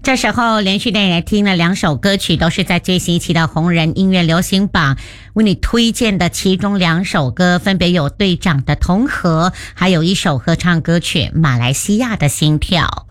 这时候连续带来听了2首歌曲，都是在最新一期的红人音乐流行榜为你推荐的其中2首歌，分别有队长的同和，还有一首合唱歌曲《马来西亚的心跳》。